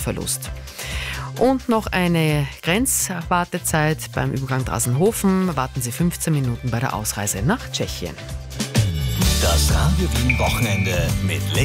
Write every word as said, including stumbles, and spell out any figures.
Kraftverlust. Und noch eine Grenzwartezeit beim Übergang Drassenhofen. Warten Sie fünfzehn Minuten bei der Ausreise nach Tschechien. Das Radio Wien Wochenende mit